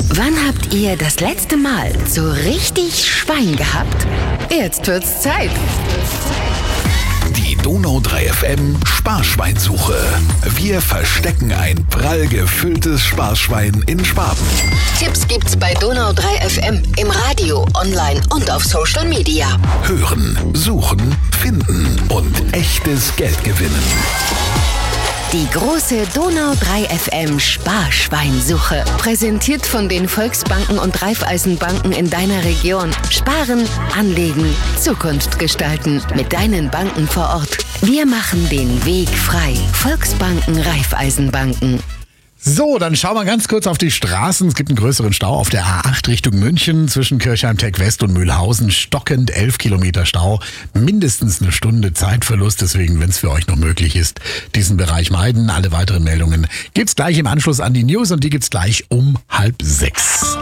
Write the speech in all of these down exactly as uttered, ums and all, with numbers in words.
Wann habt ihr das letzte Mal so richtig Schwein gehabt? Jetzt wird's Zeit. Die Donau drei F M Sparschweinsuche. Wir verstecken ein prall gefülltes Sparschwein in Schwaben. Tipps gibt's bei Donau drei F M im Radio, online und auf Social Media. Hören, suchen, finden und echtes Geld gewinnen. Die große Donau drei F M Sparschweinsuche. Präsentiert von den Volksbanken und Raiffeisenbanken in deiner Region. Sparen, anlegen, Zukunft gestalten. Mit deinen Banken vor Ort. Wir machen den Weg frei. Volksbanken, Raiffeisenbanken. So, dann schauen wir ganz kurz auf die Straßen. Es gibt einen größeren Stau auf der A acht Richtung München zwischen Kirchheim-Tech West und Mühlhausen. Stockend elf Kilometer Stau, mindestens eine Stunde Zeitverlust. Deswegen, wenn es für euch noch möglich ist, diesen Bereich meiden. Alle weiteren Meldungen gibt's gleich im Anschluss an die News und die gibt's gleich um halb sechs.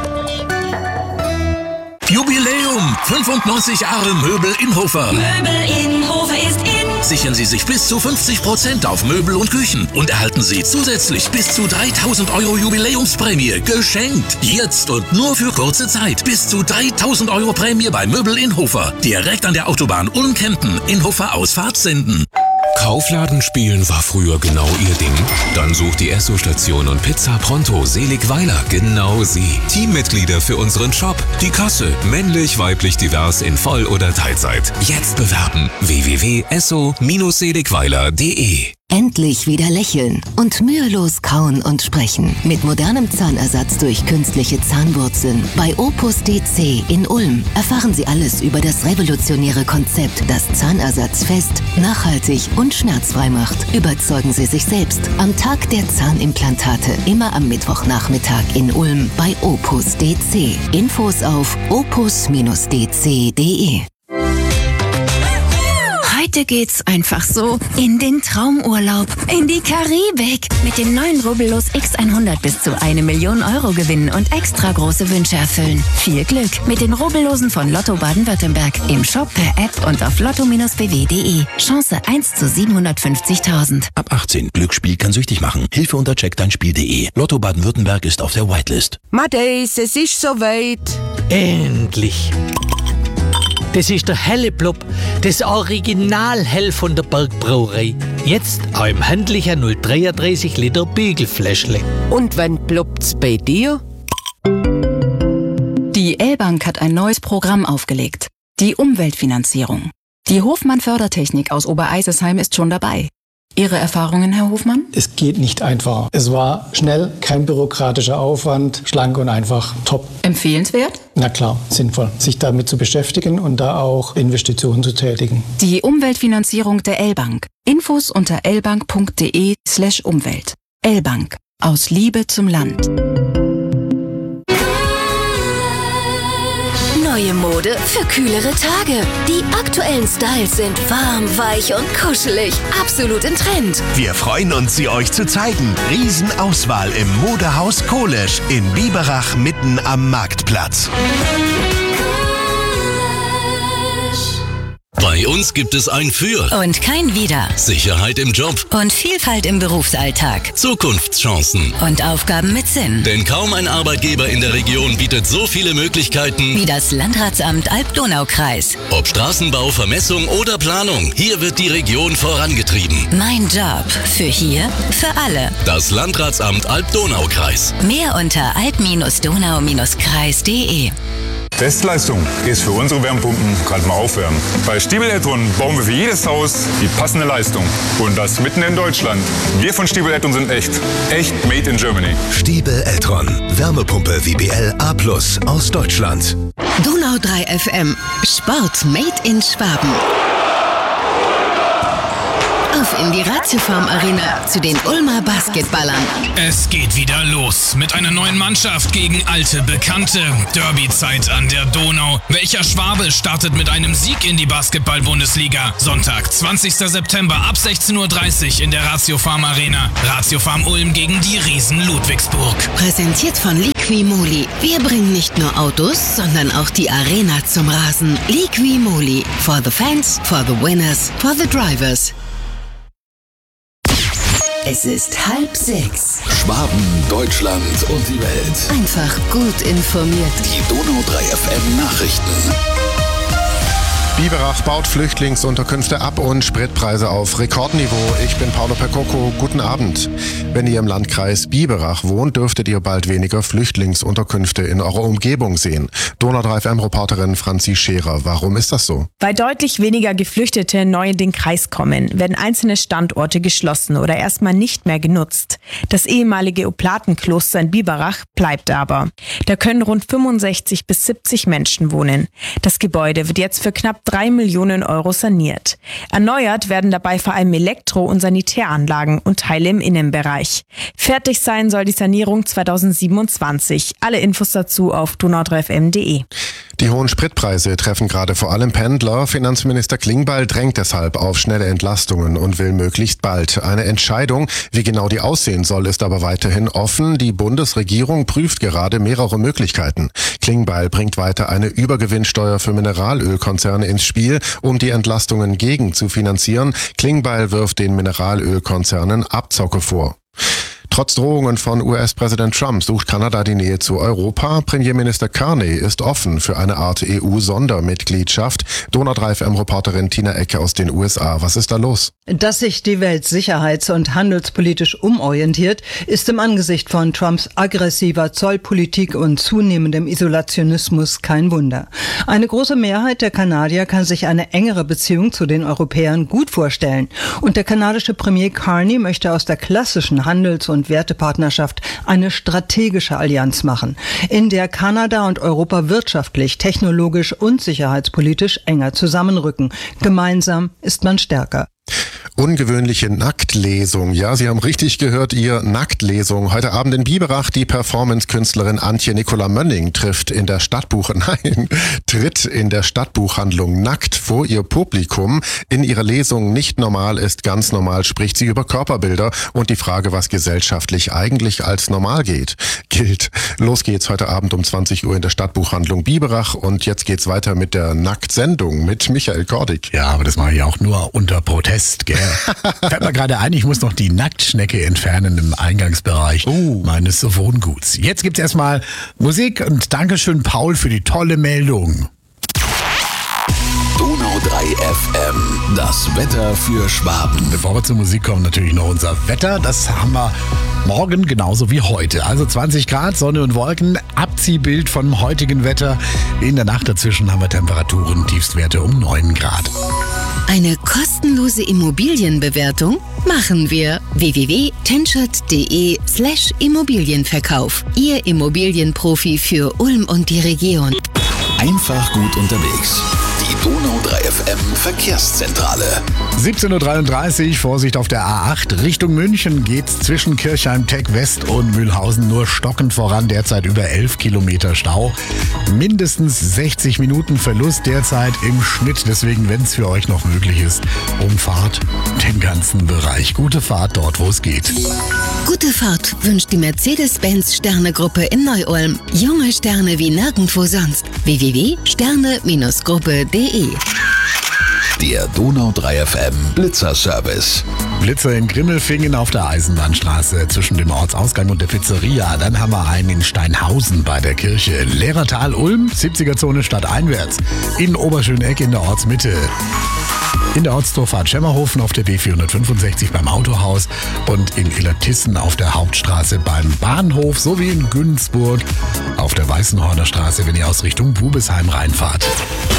Jubiläum! fünfundneunzig Jahre Möbel Inhofer. Möbel Inhofer ist in. Sichern Sie sich bis zu fünfzig Prozent auf Möbel und Küchen und erhalten Sie zusätzlich bis zu dreitausend Euro Jubiläumsprämie geschenkt. Jetzt und nur für kurze Zeit. Bis zu dreitausend Euro Prämie bei Möbel Inhofer. Direkt an der Autobahn Ulm-Kempten. Inhofer Ausfahrt Senden. Kaufladen spielen war früher genau ihr Ding? Dann sucht die Esso-Station und Pizza Pronto Seligweiler genau sie. Teammitglieder für unseren Shop. Die Kasse. Männlich, weiblich, divers in Voll- oder Teilzeit. Jetzt bewerben. w w w punkt esso seligweiler punkt de. Endlich wieder lächeln und mühelos kauen und sprechen. Mit modernem Zahnersatz durch künstliche Zahnwurzeln. Bei Opus D C in Ulm erfahren Sie alles über das revolutionäre Konzept, das Zahnersatz fest, nachhaltig und schmerzfrei macht. Überzeugen Sie sich selbst. Am Tag der Zahnimplantate, immer am Mittwochnachmittag in Ulm bei Opus D C. Infos auf opus d c punkt de. Heute geht's einfach so in den Traumurlaub, in die Karibik. Mit dem neuen Rubbellos X hundert bis zu eine Million Euro gewinnen und extra große Wünsche erfüllen. Viel Glück mit den Rubbellosen von Lotto Baden-Württemberg. Im Shop, per App und auf lotto b w punkt de. Chance eins zu siebenhundertfünfzigtausend. Ab achtzehn. Glücksspiel kann süchtig machen. Hilfe unter check dein spiel punkt de. Lotto Baden-Württemberg ist auf der Whitelist. Madeis, es ist soweit. Endlich. Das ist der Helle Blub, das Original Hell von der Bergbrauerei. Jetzt auch im handlichen null Komma dreiunddreißig Liter Bügelfläschle. Und wann plopt's bei dir? Die L-Bank hat ein neues Programm aufgelegt. Die Umweltfinanzierung. Die Hofmann Fördertechnik aus Obereisesheim ist schon dabei. Ihre Erfahrungen, Herr Hofmann? Es geht nicht einfacher. Es war schnell, kein bürokratischer Aufwand, schlank und einfach top. Empfehlenswert? Na klar, sinnvoll, sich damit zu beschäftigen und da auch Investitionen zu tätigen. Die Umweltfinanzierung der L-Bank. Infos unter l bank punkt de slash Umwelt. L-Bank. Aus Liebe zum Land. Neue Mode für kühlere Tage. Die aktuellen Styles sind warm, weich und kuschelig. Absolut in Trend. Wir freuen uns, sie euch zu zeigen. Riesenauswahl im Modehaus Kolesch in Biberach mitten am Marktplatz. Bei uns gibt es ein Für Und kein Wider. Sicherheit im Job Und Vielfalt im Berufsalltag. Zukunftschancen. Und Aufgaben mit Sinn. Denn kaum ein Arbeitgeber in der Region bietet so viele Möglichkeiten Wie das Landratsamt Alb-Donau-Kreis. Ob Straßenbau, Vermessung oder Planung. Hier wird die Region vorangetrieben. Mein Job. Für hier, für alle. Das Landratsamt Alb-Donau-Kreis. Mehr unter alb donau kreis punkt de. Bestleistung ist für unsere Wärmepumpen gerade mal aufwärmen. Bei Stiebel Eltron bauen wir für jedes Haus die passende Leistung. Und das mitten in Deutschland. Wir von Stiebel Eltron sind echt. Echt made in Germany. Stiebel Eltron. Wärmepumpe W B L A plus aus Deutschland. Donau drei F M. Sport made in Schwaben. Auf in die Ratiofarm Arena zu den Ulmer Basketballern. Es geht wieder los mit einer neuen Mannschaft gegen alte Bekannte. Derby-Zeit an der Donau. Welcher Schwabe startet mit einem Sieg in die Basketball-Bundesliga? Sonntag, zwanzigster September ab sechzehn Uhr dreißig in der Ratiofarm Arena. Ratiofarm Ulm gegen die Riesen Ludwigsburg. Präsentiert von Liqui-Moly. Wir bringen nicht nur Autos, sondern auch die Arena zum Rasen. Liqui-Moly. For the fans, for the winners, for the drivers. Es ist halb sechs. Schwaben, Deutschland und die Welt. Einfach gut informiert. Die Donau drei F M Nachrichten. Biberach baut Flüchtlingsunterkünfte ab und Spritpreise auf Rekordniveau. Ich bin Paolo Percoco. Guten Abend. Wenn ihr im Landkreis Biberach wohnt, dürftet ihr bald weniger Flüchtlingsunterkünfte in eurer Umgebung sehen. Donau drei F M-Reporterin Franzi Scherer. Warum ist das so? Weil deutlich weniger Geflüchtete neu in den Kreis kommen, werden einzelne Standorte geschlossen oder erstmal nicht mehr genutzt. Das ehemalige Oplatenkloster in Biberach bleibt aber. Da können rund fünfundsechzig bis siebzig Menschen wohnen. Das Gebäude wird jetzt für knapp drei Millionen Euro saniert. Erneuert werden dabei vor allem Elektro- und Sanitäranlagen und Teile im Innenbereich. Fertig sein soll die Sanierung zweitausendsiebenundzwanzig. Alle Infos dazu auf donau drei f m punkt de. Die hohen Spritpreise treffen gerade vor allem Pendler. Finanzminister Klingbeil drängt deshalb auf schnelle Entlastungen und will möglichst bald. Eine Entscheidung, wie genau die aussehen soll, ist aber weiterhin offen. Die Bundesregierung prüft gerade mehrere Möglichkeiten. Klingbeil bringt weiter eine Übergewinnsteuer für Mineralölkonzerne ins Spiel, um die Entlastungen gegen zu finanzieren. Klingbeil wirft den Mineralölkonzernen Abzocke vor. Trotz Drohungen von U S-Präsident Trump sucht Kanada die Nähe zu Europa. Premierminister Carney ist offen für eine Art E U-Sondermitgliedschaft. Donau drei F M-Reporterin Tina Ecke aus den U S A. Was ist da los? Dass sich die Welt sicherheits- und handelspolitisch umorientiert, ist im Angesicht von Trumps aggressiver Zollpolitik und zunehmendem Isolationismus kein Wunder. Eine große Mehrheit der Kanadier kann sich eine engere Beziehung zu den Europäern gut vorstellen. Und der kanadische Premier Carney möchte aus der klassischen Handels- und Wertepartnerschaft eine strategische Allianz machen, in der Kanada und Europa wirtschaftlich, technologisch und sicherheitspolitisch enger zusammenrücken. Gemeinsam ist man stärker. Ungewöhnliche Nacktlesung. Ja, Sie haben richtig gehört, Ihr Nacktlesung. Heute Abend in Biberach die Performance-Künstlerin Antje Nicola Mönning trifft in der Stadtbuch, nein, tritt in der Stadtbuchhandlung nackt vor ihr Publikum. In ihrer Lesung Nicht normal ist ganz normal spricht sie über Körperbilder und die Frage, was gesellschaftlich eigentlich als normal geht, gilt. Los geht's heute Abend um zwanzig Uhr in der Stadtbuchhandlung Biberach und jetzt geht's weiter mit der Nacktsendung mit Michael Kordig. Ja, aber das mache ich auch nur unter Protest, gell? Fällt mir gerade ein, ich muss noch die Nacktschnecke entfernen im Eingangsbereich uh. meines Wohnguts. Jetzt gibt's erstmal Musik und Dankeschön, Paul, für die tolle Meldung. Donau drei F M, das Wetter für Schwaben. Bevor wir zur Musik kommen, natürlich noch unser Wetter. Das haben wir morgen genauso wie heute. Also zwanzig Grad, Sonne und Wolken, Abziehbild vom heutigen Wetter. In der Nacht dazwischen haben wir Temperaturen, Tiefstwerte um neun Grad. Eine kostenlose Immobilienbewertung machen wir. w w w punkt tenschert punkt de slash Immobilienverkauf. Ihr Immobilienprofi für Ulm und die Region. Einfach gut unterwegs. Die Donau drei F M Verkehrszentrale. siebzehn Uhr dreiunddreißig, Vorsicht auf der A acht. Richtung München geht's zwischen Kirchheim, Tech West und Mühlhausen nur stockend voran. Derzeit über elf Kilometer Stau. Mindestens sechzig Minuten Verlust derzeit im Schnitt. Deswegen, wenn es für euch noch möglich ist, umfahrt den ganzen Bereich. Gute Fahrt dort, wo es geht. Gute Fahrt wünscht die Mercedes-Benz-Sterne-Gruppe in Neu-Ulm. Junge Sterne wie nirgendwo sonst. w w w punkt sterne Gruppe punkt de. Der Donau drei F M Blitzerservice. Blitzer in Grimmelfingen auf der Eisenbahnstraße zwischen dem Ortsausgang und der Pizzeria. Dann haben wir einen in Steinhausen bei der Kirche. Lehrertal Ulm, siebziger-Zone stadteinwärts. In Oberschöneck in der Ortsmitte. In der Ortstorfahrt Schemmerhofen auf der B vierhundertfünfundsechzig beim Autohaus und in Illertissen auf der Hauptstraße beim Bahnhof sowie in Günzburg auf der Weißenhorner Straße, wenn ihr aus Richtung Bubesheim reinfahrt.